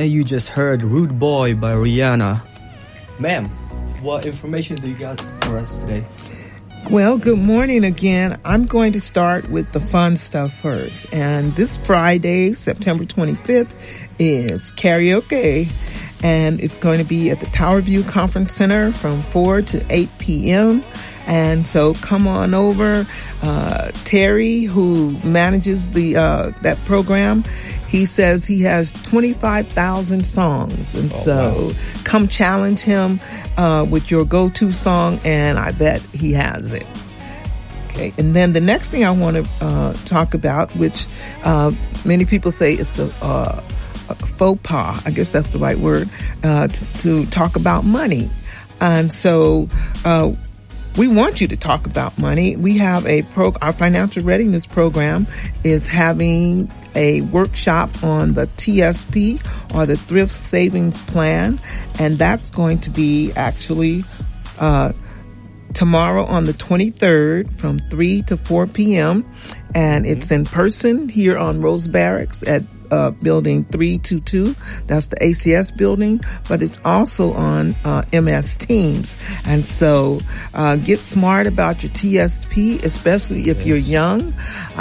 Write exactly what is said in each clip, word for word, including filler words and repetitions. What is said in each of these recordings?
And you just heard Rude Boy by Rihanna. Ma'am, what information do you got for us today? Well, good morning again. I'm going to start with the fun stuff first. And this Friday, September twenty-fifth, is karaoke. And it's going to be at the Tower View Conference Center from four to eight p.m. And so come on over. Uh, Terry, who manages the uh, that program, he says he has twenty-five thousand songs. And oh, so wow. Come challenge him uh, with your go-to song, and I bet he has it. Okay. And then the next thing I want to uh, talk about, which uh, many people say it's a, uh, a faux pas, I guess that's the right word, uh, to, to talk about money. And so uh, we want you to talk about money. We have a pro, our financial readiness program is having a workshop on the T S P, or the Thrift Savings Plan, and that's going to be actually uh, tomorrow on the twenty-third from three to four p.m. And mm-hmm. it's in person here on Rose Barracks at uh, building three twenty-two. That's the A C S building, but it's also on uh, M S Teams. And so uh, get smart about your T S P, especially if yes. you're young.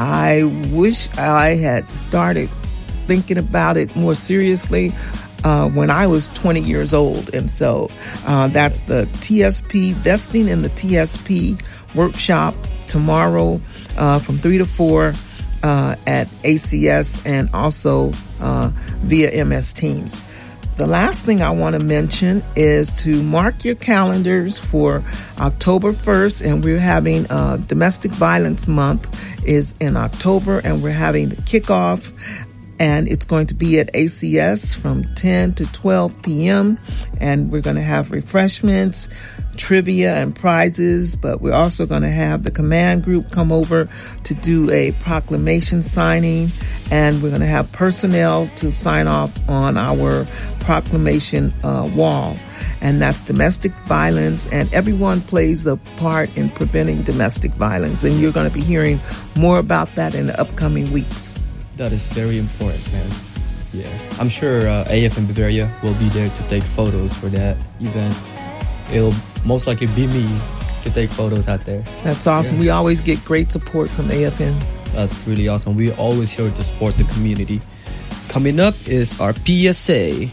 I wish I had started thinking about it more seriously Uh, when I was twenty years old. And so uh, that's the T S P, Vesting in the T S P workshop tomorrow uh, from three to four uh, at A C S, and also uh, via M S Teams. The last thing I want to mention is to mark your calendars for October first, and we're having uh, Domestic Violence Month is in October, and we're having the kickoff. And it's going to be at A C S from ten to twelve p.m. And we're going to have refreshments, trivia, and prizes. But we're also going to have the command group come over to do a proclamation signing. And we're going to have personnel to sign off on our proclamation uh, wall. And that's domestic violence. And everyone plays a part in preventing domestic violence. And you're going to be hearing more about that in the upcoming weeks. That is very important, man. Yeah, I'm sure uh, A F N Bavaria will be there to take photos for that event. It'll most likely be me to take photos out there. That's awesome. Yeah. We always get great support from A F N. That's really awesome. We're always here to support the community. Coming up is our P S A.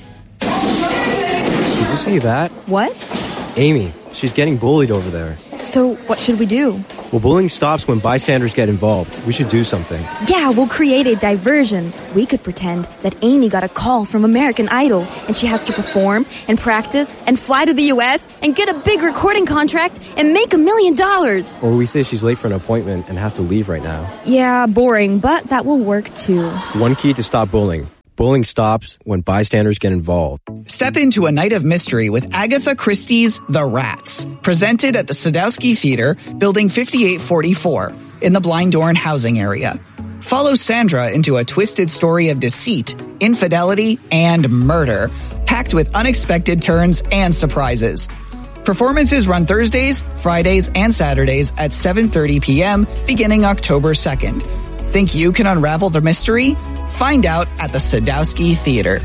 Did you see that? What? Amy, she's getting bullied over there. So what should we do? Well, bullying stops when bystanders get involved. We should do something. Yeah, we'll create a diversion. We could pretend that Amy got a call from American Idol, and she has to perform and practice and fly to the U S and get a big recording contract and make a million dollars. Or we say she's late for an appointment and has to leave right now. Yeah, boring, but that will work too. One key to stop bullying. Bullying stops when bystanders get involved. Step into a night of mystery with Agatha Christie's The Rats, presented at the Sadowski Theater, Building fifty-eight forty-four, in the Blind Dorn housing area. Follow Sandra into a twisted story of deceit, infidelity, and murder, packed with unexpected turns and surprises. Performances run Thursdays, Fridays, and Saturdays at seven thirty p.m. beginning October second. Think you can unravel the mystery? Find out at the Sadowski Theater.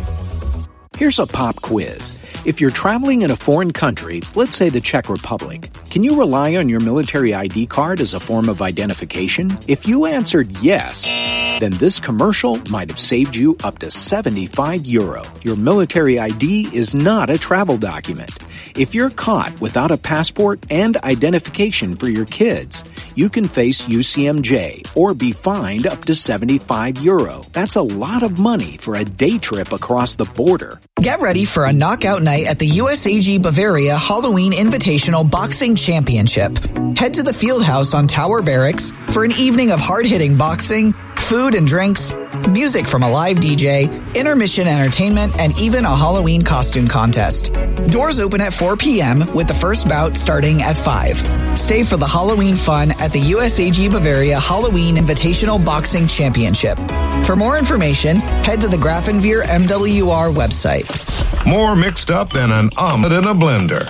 Here's a pop quiz. If you're traveling in a foreign country, let's say the Czech Republic, can you rely on your military I D card as a form of identification? If you answered yes, then this commercial might have saved you up to seventy-five euro. Your military I D is not a travel document. If you're caught without a passport and identification for your kids, you can face U C M J or be fined up to seventy-five euro. That's a lot of money for a day trip across the border. Get ready for a knockout night at the U S A G Bavaria Halloween Invitational Boxing Championship. Head to the Fieldhouse on Tower Barracks for an evening of hard-hitting boxing, food and drinks, music from a live D J, intermission entertainment, and even a Halloween costume contest. Doors open at four p.m. with the first bout starting at five. Stay for the Halloween fun at the U S A G Bavaria Halloween Invitational Boxing Championship. For more information, head to the Grafenveer M W R website. More mixed up than an omelet in a blender.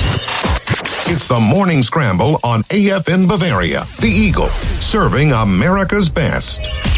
It's the Morning Scramble on A F N Bavaria, the Eagle, serving America's best.